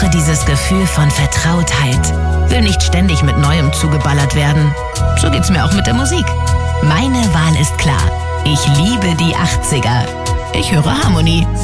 brauche dieses Gefühl von Vertrautheit. Will nicht ständig mit Neuem zugeballert werden. So geht's mir auch mit der Musik. Meine Wahl ist klar. Ich liebe die 80er. Ich höre Harmonie.